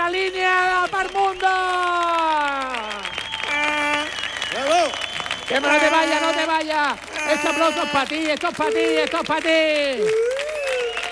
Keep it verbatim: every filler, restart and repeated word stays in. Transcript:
la línea para el mundo. ¡Bravo! Que no te vayas, no te vayas. Este aplauso es para ti, esto es para ti, esto es para ti.